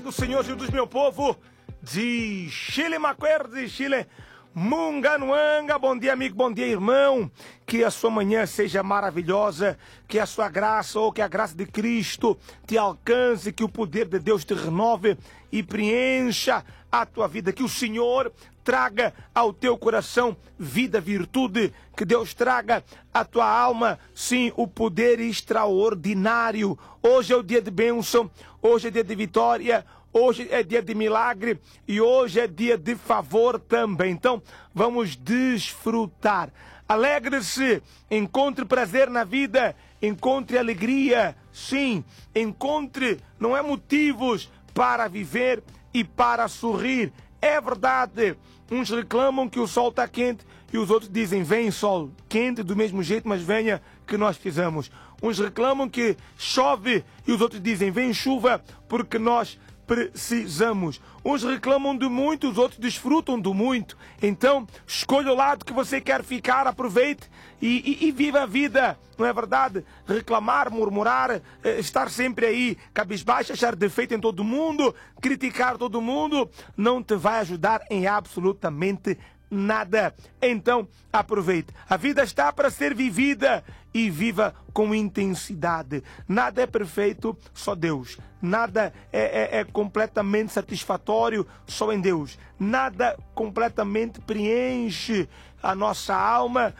Do Senhor Jesus, meu povo de Chile, Macuer de Chile, Munganuanga. Bom dia, amigo, bom dia, irmão. Que a sua manhã seja maravilhosa, que a sua graça, ou que a graça de Cristo te alcance, que o poder de Deus te renove e preencha a tua vida, que o Senhor traga ao teu coração vida, virtude, que Deus traga à tua alma, sim, o poder extraordinário. Hoje é o dia de bênção, hoje é dia de vitória, hoje é dia de milagre e hoje é dia de favor também. Então, vamos desfrutar. Alegre-se, encontre prazer na vida, encontre alegria, sim, encontre, não é motivos para viver e para sorrir. É verdade, uns reclamam que o sol está quente e os outros dizem, vem sol quente do mesmo jeito, mas venha que nós fizemos. Uns reclamam que chove e os outros dizem, vem chuva porque nós precisamos. Uns reclamam de muito, os outros desfrutam do muito. Então, escolha o lado que você quer ficar, aproveite e viva a vida, não é verdade? Reclamar, murmurar, estar sempre aí cabisbaixo, achar defeito em todo mundo, criticar todo mundo, não te vai ajudar em absolutamente nada. Então, aproveite. A vida está para ser vivida e viva com intensidade. Nada é perfeito, só Deus. Nada é completamente satisfatório, só em Deus. Nada completamente preenche a nossa alma,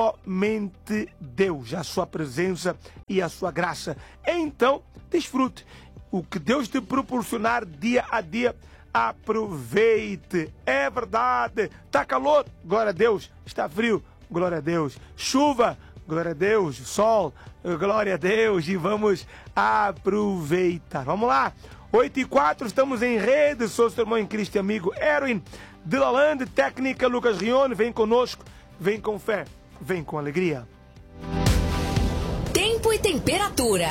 somente Deus, a sua presença e a sua graça. Então, desfrute. O que Deus te proporcionar dia a dia, aproveite. É verdade. Está calor? Glória a Deus. Está frio? Glória a Deus. Chuva? Glória a Deus. Sol? Glória a Deus. E vamos aproveitar. Vamos lá. 8h04, estamos em rede. Sou seu irmão em Cristo e amigo Erwin de Lalande, técnica Lucas Rione. Vem conosco, vem com fé, vem com alegria. Tempo e temperatura.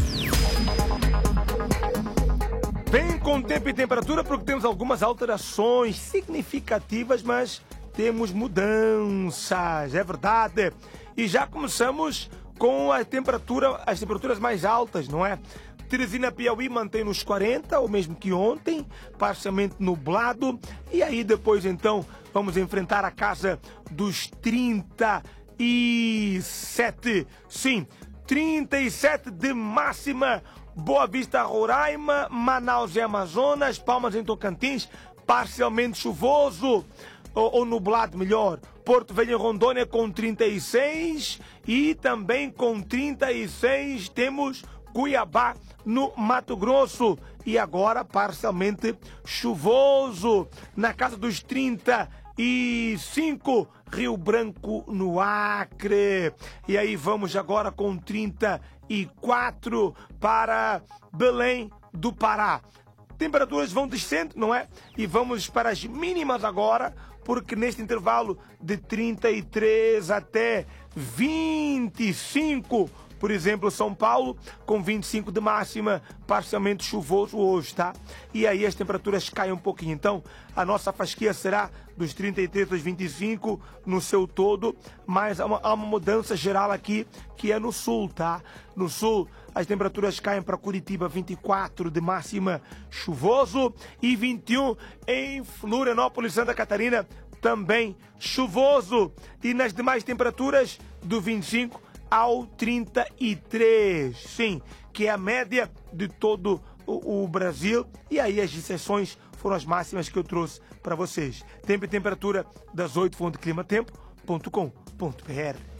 Vem com tempo e temperatura porque temos algumas alterações significativas, mas temos mudanças, é verdade. E já começamos com as temperaturas mais altas, não é? Teresina, Piauí mantém nos 40, o mesmo que ontem, parcialmente nublado. E aí depois então vamos enfrentar a casa dos 37. Sim, 37 de máxima. Boa Vista, Roraima, Manaus e Amazonas, Palmas em Tocantins, parcialmente chuvoso ou nublado, melhor. Porto Velho e Rondônia com 36 e também com 36 temos Cuiabá no Mato Grosso e agora parcialmente chuvoso. Na casa dos 35, Rio Branco no Acre. E aí vamos agora com 34 para Belém do Pará. Temperaturas vão descendo, não é? E vamos para as mínimas agora, porque neste intervalo de 33 até 25, por exemplo, São Paulo com 25 de máxima, parcialmente chuvoso hoje, tá? E aí as temperaturas caem um pouquinho. Então, a nossa fasquia será dos 33 aos 25 no seu todo, mas há uma mudança geral aqui, que é no sul, tá? No sul, as temperaturas caem para Curitiba, 24 de máxima, chuvoso, e 21 em Florianópolis, Santa Catarina, também chuvoso. E nas demais temperaturas, do 25 ao 33, sim, que é a média de todo o Brasil. E aí as exceções foram as máximas que eu trouxe para vocês. Tempo e temperatura das 8, fonte climatempo.com.br.